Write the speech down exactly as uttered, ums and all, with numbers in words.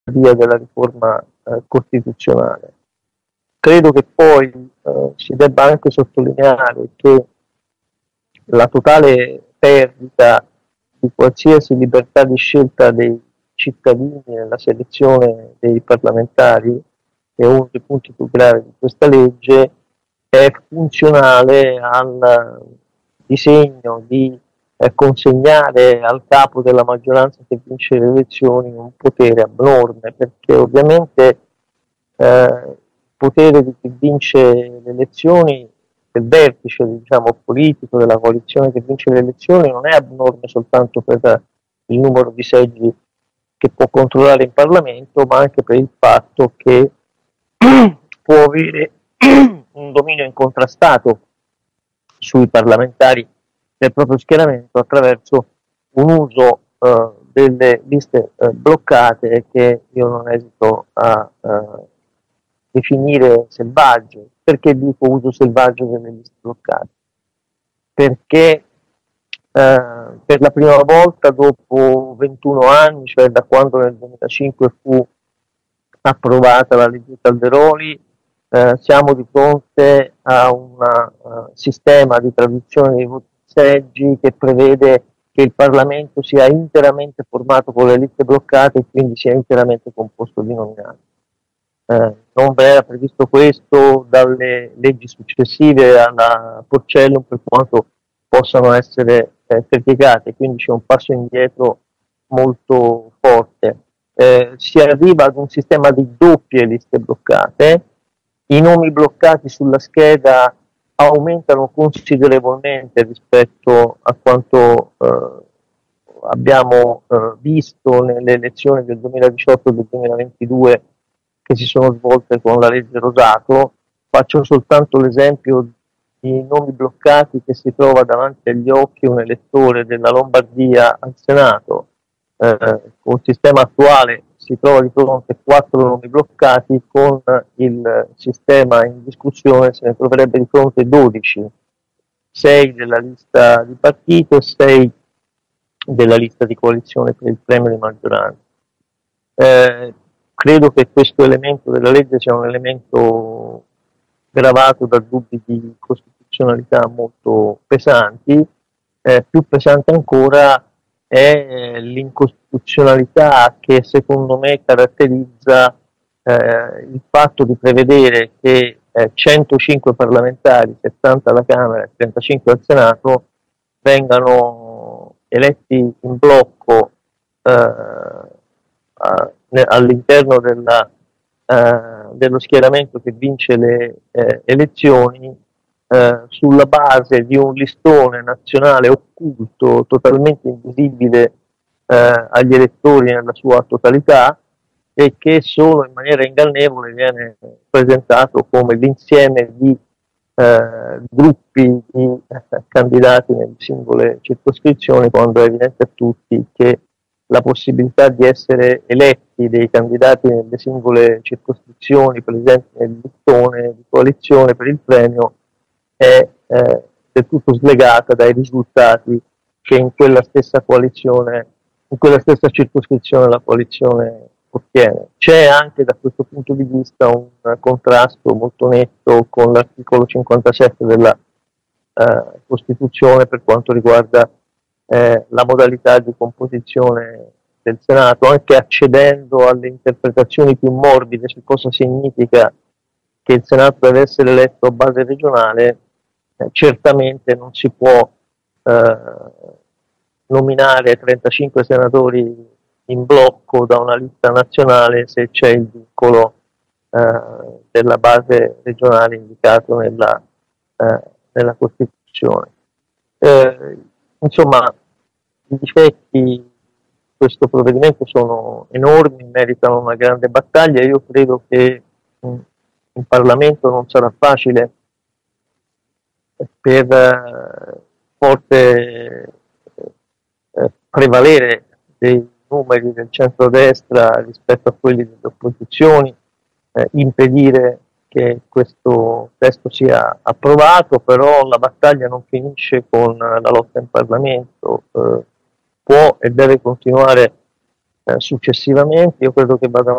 via della riforma eh, costituzionale. Credo che poi eh, si debba anche sottolineare che la totale perdita di qualsiasi libertà di scelta dei cittadini nella selezione dei parlamentari, che è uno dei punti più gravi di questa legge, è funzionale al disegno di eh, consegnare al capo della maggioranza che vince le elezioni un potere abnorme, perché ovviamente eh, il potere di chi vince le elezioni, del vertice diciamo, politico della coalizione che vince le elezioni, non è abnorme soltanto per il numero di seggi che può controllare in Parlamento, ma anche per il fatto che può avere un dominio incontrastato sui parlamentari del proprio schieramento attraverso un uso eh, delle liste eh, bloccate che io non esito a eh, definire selvaggio. Perché dico uso selvaggio delle liste bloccate? Perché eh, per la prima volta dopo ventuno anni, cioè da quando nel duemilacinque fu approvata la legge Calderoli, eh, siamo di fronte a un uh, sistema di traduzione dei voti seggi che prevede che il Parlamento sia interamente formato con le liste bloccate e quindi sia interamente composto di nominati. Eh, non era previsto questo dalle leggi successive alla Porcellum, per quanto possano essere eh, criticate, quindi c'è un passo indietro molto forte. Eh, si arriva ad un sistema di doppie liste bloccate, i nomi bloccati sulla scheda aumentano considerevolmente rispetto a quanto eh, abbiamo eh, visto nelle elezioni del duemiladiciotto e del duemilaventidue che si sono svolte con la legge Rosato. Faccio soltanto l'esempio di nomi bloccati che si trova davanti agli occhi un elettore della Lombardia al Senato. Eh, con il sistema attuale si trova di fronte a quattro nomi bloccati, con il sistema in discussione se ne troverebbe di fronte dodici, sei della lista di partito e sei della lista di coalizione per il premio di maggioranza. Eh, credo che questo elemento della legge sia un elemento gravato da dubbi di costituzionalità molto pesanti. Eh, più pesante ancora è l'incostituzionalità che secondo me caratterizza eh, il fatto di prevedere che eh, centocinque parlamentari, settanta alla Camera e trentacinque al Senato, vengano eletti in blocco eh, all'interno della, eh, dello schieramento che vince le eh, elezioni eh, sulla base di un listone nazionale occulto, totalmente invisibile eh, agli elettori nella sua totalità, e che solo in maniera ingannevole viene presentato come l'insieme di eh, gruppi di eh, candidati nelle singole circoscrizioni, quando è evidente a tutti che la possibilità di essere eletti dei candidati nelle singole circoscrizioni presenti nel listone di coalizione per il premio è eh, del tutto slegata dai risultati che in quella stessa coalizione, in quella stessa circoscrizione la coalizione ottiene. C'è anche da questo punto di vista un contrasto molto netto con l'articolo cinquantasette della eh, Costituzione per quanto riguarda Eh, la modalità di composizione del Senato, anche accedendo alle interpretazioni più morbide su cosa significa che il Senato deve essere eletto a base regionale. Eh, certamente non si può eh, nominare trentacinque senatori in blocco da una lista nazionale se c'è il vincolo eh, della base regionale indicato nella, eh, nella Costituzione. Eh, insomma, i difetti di questo provvedimento sono enormi, meritano una grande battaglia. Io credo che mh, in Parlamento non sarà facile per eh, forte eh, prevalere dei numeri del centrodestra rispetto a quelli delle opposizioni eh, impedire che questo testo sia approvato, però la battaglia non finisce con la lotta in Parlamento, eh, può e deve continuare eh, successivamente. Io credo che vadano